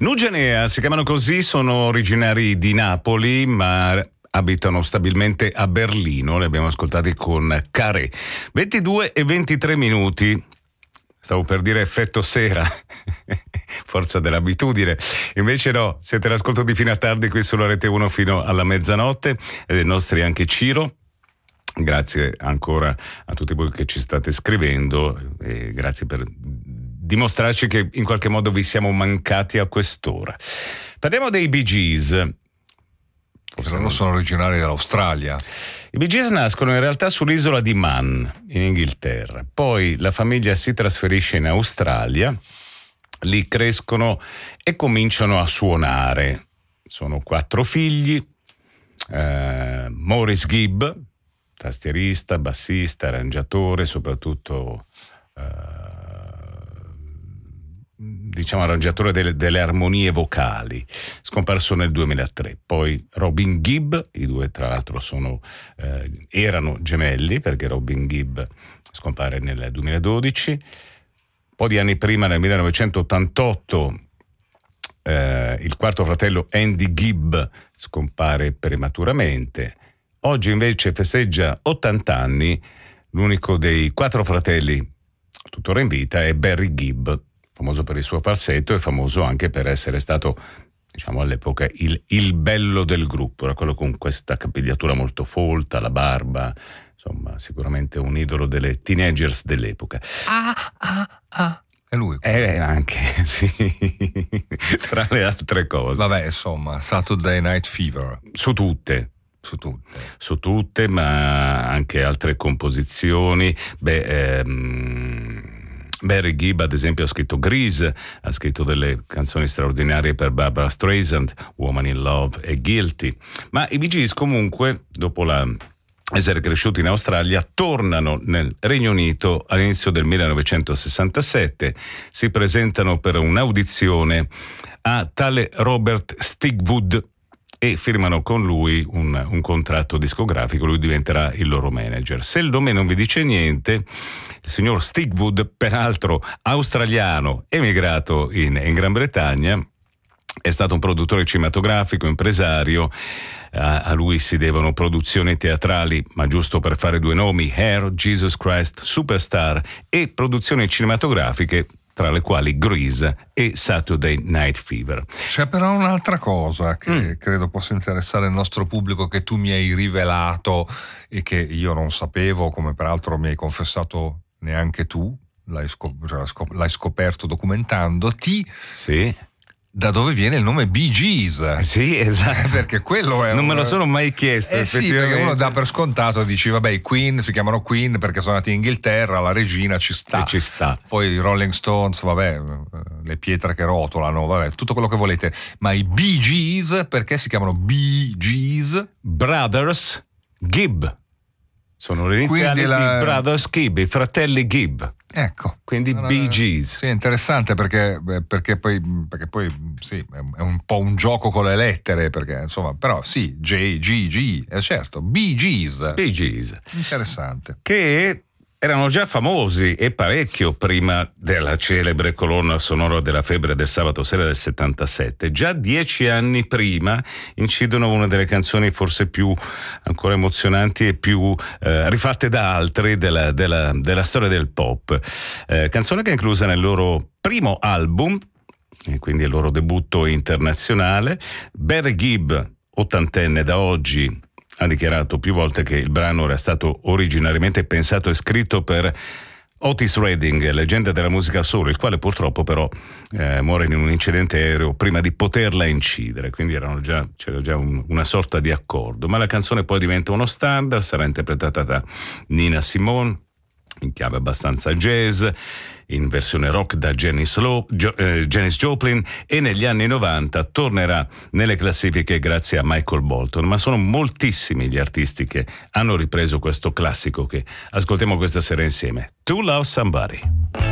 Nugenea si chiamano così, sono originari di Napoli, ma abitano stabilmente a Berlino. Li abbiamo ascoltati con Carré. 22 e 23 minuti. Stavo per dire effetto sera, forza dell'abitudine. Invece no, siete all'ascolto di Fino a Tardi qui sulla Rete 1 fino alla mezzanotte, e dei nostri anche Ciro. Grazie ancora a tutti voi che ci state scrivendo e grazie per dimostrarci che in qualche modo vi siamo mancati a quest'ora. Parliamo dei Bee Gees. Però sono originari dell'Australia. I Bee Gees nascono in realtà sull'isola di Man, in Inghilterra. Poi la famiglia si trasferisce in Australia, lì crescono e cominciano a suonare. Sono 4 figli, Maurice Gibb, tastierista, bassista, arrangiatore, soprattutto diciamo arrangiatore delle armonie vocali, scomparso nel 2003. Poi Robin Gibb, i due tra l'altro erano gemelli, perché Robin Gibb scompare nel 2012. Un po' di anni prima, nel 1988, il quarto fratello Andy Gibb scompare prematuramente. Oggi invece festeggia 80 anni l'unico dei 4 fratelli tuttora in vita, è Barry Gibb, famoso per il suo falsetto e famoso anche per essere stato, diciamo all'epoca, il bello del gruppo. Era quello con questa capigliatura molto folta, la barba, insomma sicuramente un idolo delle teenagers dell'epoca. È lui. Anche, sì, tra le altre cose. Vabbè, insomma, Saturday Night Fever. Su tutte, ma anche altre composizioni. Barry Gibb, ad esempio, ha scritto Grease, ha scritto delle canzoni straordinarie per Barbra Streisand, Woman in Love e Guilty. Ma i Bee Gees comunque, dopo essere cresciuti in Australia, tornano nel Regno Unito all'inizio del 1967, si presentano per un'audizione a tale Robert Stigwood e firmano con lui un contratto discografico. Lui diventerà il loro manager. Se il nome non vi dice niente, il signor Stigwood, peraltro australiano, emigrato in Gran Bretagna, è stato un produttore cinematografico, impresario. A lui si devono produzioni teatrali, ma giusto per fare 2 nomi, Hair, Jesus Christ, Superstar, e produzioni cinematografiche, tra le quali Grease e Saturday Night Fever. C'è però un'altra cosa che credo possa interessare il nostro pubblico, che tu mi hai rivelato e che io non sapevo, come peraltro mi hai confessato neanche tu, l'hai scoperto documentandoti. Sì. Da dove viene il nome Bee Gees? Sì, esatto. Perché quello è non me lo sono mai chiesto. Sì, perché uno dà per scontato, dici vabbè, i Queen si chiamano Queen perché sono nati in Inghilterra, la regina ci sta. E ci sta. Poi i Rolling Stones, vabbè, le pietre che rotolano, vabbè, tutto quello che volete. Ma i Bee Gees, perché si chiamano Bee Gees? Brothers Gibb. Sono le iniziali di Brothers Gibb, i fratelli Gibb. Ecco, quindi Bee Gees. Sì, è interessante perché poi sì, è un po' un gioco con le lettere, perché insomma, però sì, J, G, G, certo, Bee Gees. Bee Gees. Interessante. Che erano già famosi e parecchio prima della celebre colonna sonora della febbre del sabato sera del 77. Già 10 anni prima incidono una delle canzoni forse più ancora emozionanti e più rifatte da altri della storia del pop. Canzone che è inclusa nel loro primo album, e quindi il loro debutto internazionale. Barry Gibb, ottantenne da oggi, ha dichiarato più volte che il brano era stato originariamente pensato e scritto per Otis Redding, leggenda della musica soul, il quale purtroppo però muore in un incidente aereo prima di poterla incidere, quindi c'era già una sorta di accordo. Ma la canzone poi diventa uno standard, sarà interpretata da Nina Simone in chiave abbastanza jazz, in versione rock da Janis Joplin, e negli anni 90 tornerà nelle classifiche grazie a Michael Bolton. Ma sono moltissimi gli artisti che hanno ripreso questo classico che ascoltiamo questa sera insieme. To Love Somebody.